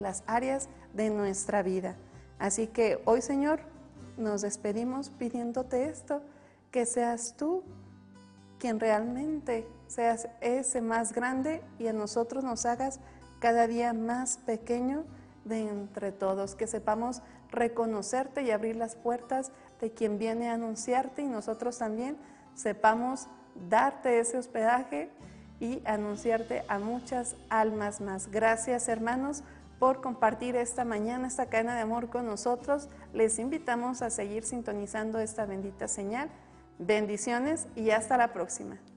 las áreas de nuestra vida. Así que hoy, Señor, nos despedimos pidiéndote esto, que seas tú quien realmente seas ese más grande y a nosotros nos hagas cada día más pequeño de entre todos, que sepamos reconocerte y abrir las puertas de quien viene a anunciarte y nosotros también sepamos darte ese hospedaje y anunciarte a muchas almas más. Gracias, hermanos, por compartir esta mañana esta cadena de amor con nosotros. Les invitamos a seguir sintonizando esta bendita señal. Bendiciones y hasta la próxima.